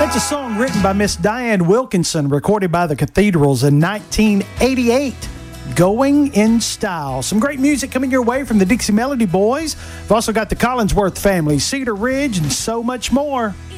That's a song written by Miss Diane Wilkinson, recorded by the Cathedrals in 1988. Going in Style. Some great music coming your way from the Dixie Melody Boys. We've also got the Collinsworth family, Cedar Ridge, and so much more.